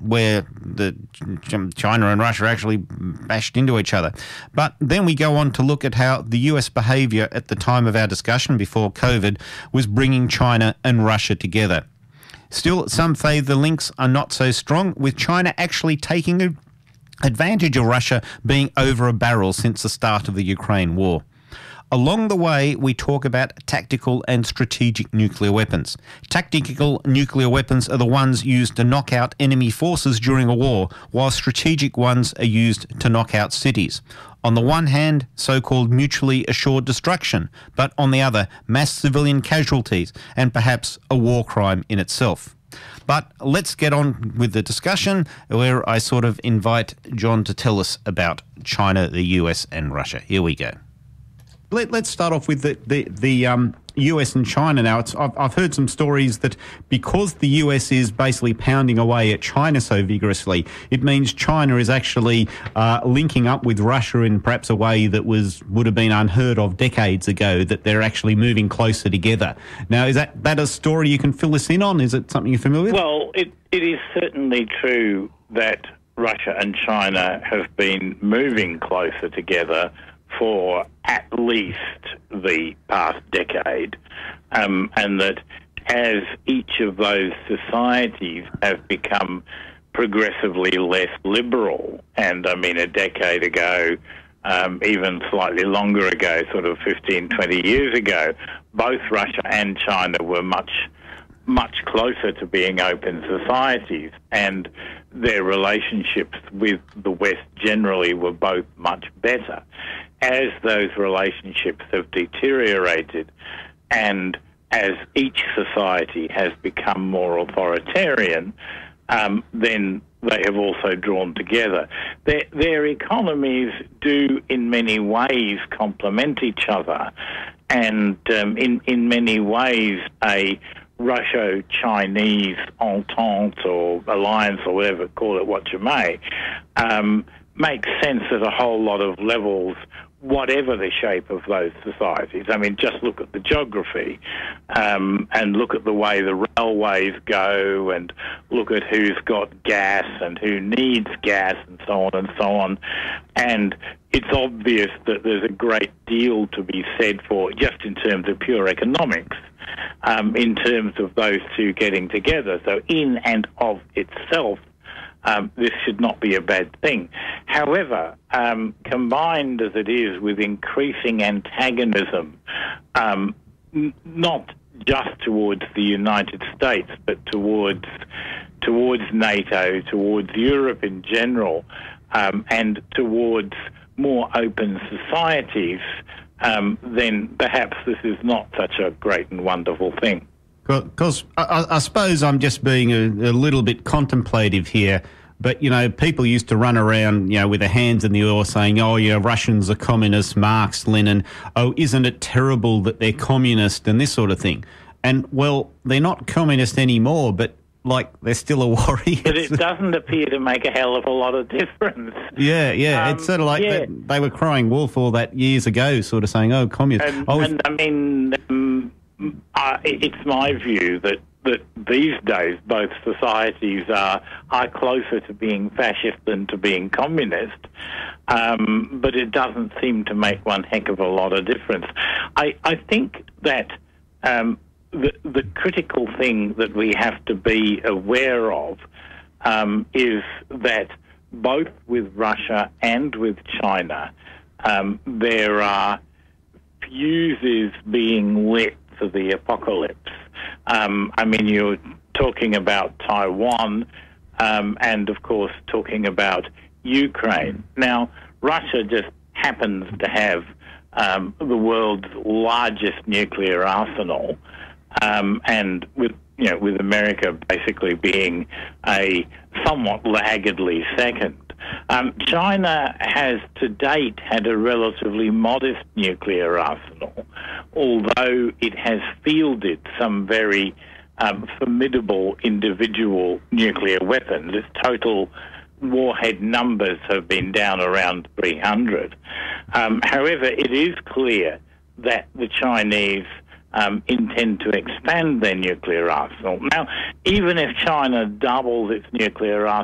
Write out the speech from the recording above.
where China and Russia actually bashed into each other. But then we go on to look at how the US behaviour at the time of our discussion before COVID was bringing China and Russia together. Still, some say the links are not so strong, with China actually taking advantage of Russia being over a barrel since the start of the Ukraine war. Along the way, we talk about tactical and strategic nuclear weapons. Tactical nuclear weapons are the ones used to knock out enemy forces during a war, while strategic ones are used to knock out cities. On the one hand, so-called mutually assured destruction, but on the other, mass civilian casualties and perhaps a war crime in itself. But let's get on with the discussion, where I sort of invite John to tell us about China, the US and Russia. Here we go. Let's start off with the US and China now. I've heard some stories that because the US is basically pounding away at China so vigorously, it means China is actually linking up with Russia in perhaps a way that would have been unheard of decades ago, that they're actually moving closer together. Now, is that a story you can fill us in on? Is it something you're familiar with? Well, it is certainly true that Russia and China have been moving closer together for at least the past decade, and that as each of those societies have become progressively less liberal, and I mean a decade ago, even slightly longer ago, sort of 15, 20 years ago, both Russia and China were much closer to being open societies, and their relationships with the West generally were both much better. As those relationships have deteriorated and as each society has become more authoritarian, then they have also drawn together. Their economies do in many ways complement each other, and in many ways a Russo-Chinese entente or alliance or whatever, call it what you may, makes sense at a whole lot of levels, whatever the shape of those societies. I mean, just look at the geography, and look at the way the railways go, and look at who's got gas and who needs gas, and so on and so on. And it's obvious that there's a great deal to be said for, just in terms of pure economics, in terms of those two getting together. So in and of itself, this should not be a bad thing. However, combined as it is with increasing antagonism, not just towards the United States, but towards NATO, towards Europe in general, and towards more open societies, then perhaps this is not such a great and wonderful thing. Because I suppose I'm just being a little bit contemplative here, but, you know, people used to run around, you know, with their hands in the oil saying, oh, yeah, Russians are communists, Marx, Lenin, oh, isn't it terrible that they're communist and this sort of thing. And, well, they're not communist anymore, but, like, they're still a warrior. But it doesn't appear to make a hell of a lot of difference. Yeah, it's sort of like they were crying wolf all that years ago, sort of saying, oh, communist. And I mean, it's my view that these days both societies are closer to being fascist than to being communist, but it doesn't seem to make one heck of a lot of difference. I think that the critical thing that we have to be aware of is that both with Russia and with China, there are fuses being lit for the apocalypse. I mean, you're talking about Taiwan, and of course talking about Ukraine. Now, Russia just happens to have the world's largest nuclear arsenal, and with America basically being a somewhat laggardly second. China has to date had a relatively modest nuclear arsenal, although it has fielded some very formidable individual nuclear weapons. Its total warhead numbers have been down around 300. However, it is clear that the Chinese intend to expand their nuclear arsenal. Now, even if China doubles its nuclear arsenal